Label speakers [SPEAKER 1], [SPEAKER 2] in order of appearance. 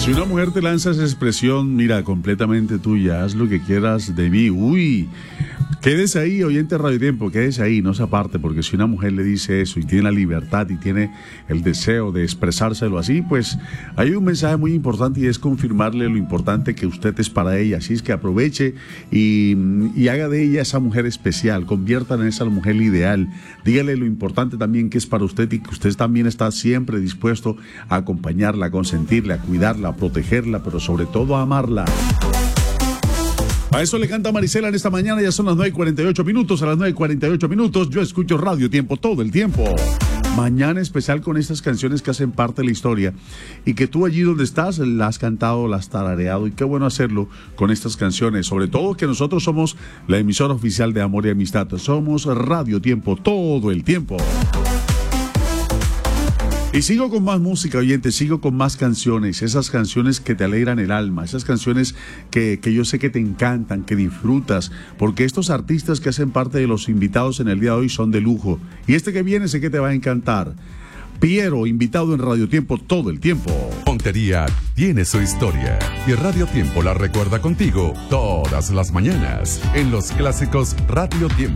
[SPEAKER 1] Si una mujer te lanza esa expresión, mira, completamente tuya, haz lo que quieras de mí, uy, quédese ahí, oyente Radio Tiempo, quédese ahí, no se aparte, porque si una mujer le dice eso y tiene la libertad y tiene el deseo de expresárselo así, pues hay un mensaje muy importante y es confirmarle lo importante que usted es para ella. Así es que aproveche y haga de ella esa mujer especial, convierta en esa mujer ideal, dígale lo importante también que es para usted y que usted también está siempre dispuesto a acompañarla, a consentirla, a cuidarla, a protegerla, pero sobre todo a amarla. A eso le canta Marisela en esta mañana, ya son las 9:48 minutos, a las 9:48 minutos yo escucho Radio Tiempo todo el tiempo. Mañana especial con estas canciones que hacen parte de la historia y que tú allí donde estás las has cantado, las has tarareado, y qué bueno hacerlo con estas canciones, sobre todo que nosotros somos la emisora oficial de Amor y Amistad, somos Radio Tiempo todo el tiempo. Y sigo con más música, oyente, sigo con más canciones, esas canciones que te alegran el alma, esas canciones que yo sé que te encantan, que disfrutas, porque estos artistas que hacen parte de los invitados en el día de hoy son de lujo. Y este que viene sé que te va a encantar. Piero, invitado en Radio Tiempo todo el tiempo.
[SPEAKER 2] Montería tiene su historia y Radio Tiempo la recuerda contigo todas las mañanas en los clásicos Radio Tiempo.